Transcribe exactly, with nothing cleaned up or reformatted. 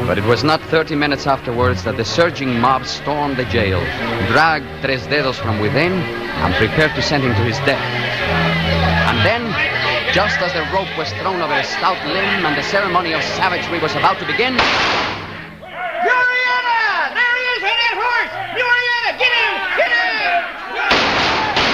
But it was not thirty minutes afterwards that the surging mob stormed the jail, dragged Tres Dedos from within, and prepared to send him to his death. And then, just as the rope was thrown over a stout limb and the ceremony of savagery was about to begin,